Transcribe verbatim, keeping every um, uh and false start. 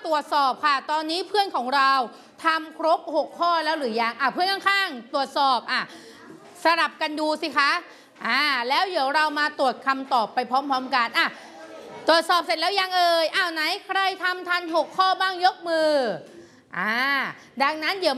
ตรวจสอบค่ะตอนนี้เพื่อนของเราทำครบหกข้อแล้วหรือยังอ่ะเพื่อนข้างๆตรวจสอบอ่ะสลับกันดูสิคะอ่าแล้วเดี๋ยวเรามาตรวจคำตอบไปพร้อมๆกันอ่ะตรวจสอบเสร็จแล้วยังเอ่ยอ้าวไหนใครทำทันหกข้อบ้างยกมืออ่าดังนั้นเดี๋ยว